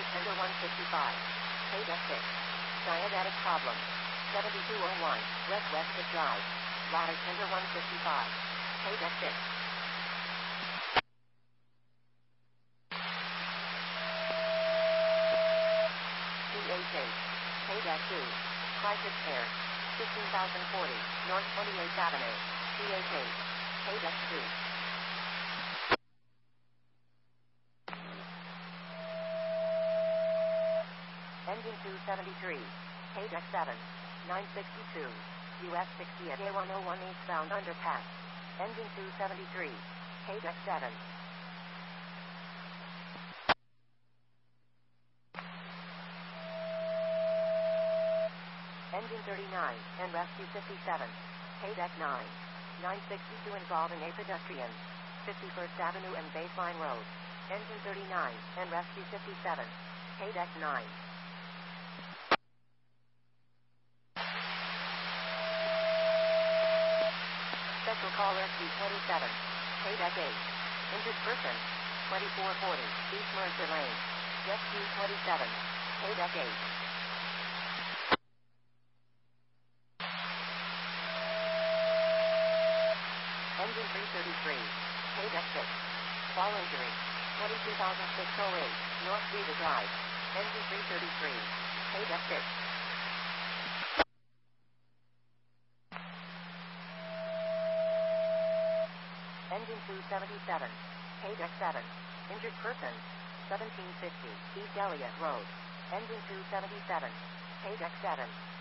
Ladder tender 155. Pay deck 6. Diabetic problem. 7201. West Drive. Ladder tender 155. Pay deck 6. CH8. Pay deck 2. Crisis Care. 15040. North 28th Avenue. CH8. Pay deck 2. Engine 273. Pay deck 7. 962. US 60 at A101 eastbound underpass. Engine 273. Pay deck 7. Engine 39 and Rescue 57. Pay deck 9. 962 involving a pedestrian. 51st Avenue and Baseline Road. Engine 39 and Rescue 57. Pay deck 9. Special caller C27. Pay deck 8. Injured person. 2440 East Mercer Lane. Rescue 27. Pay deck 8. Engine 333. Pay deck 6. Fall injury. 22608 North Riva Drive. Engine 333. Pay deck 6. Engine 277. Pay deck 7. Injured person. 1750 East Elliott Road. Engine 277. Pay deck 7.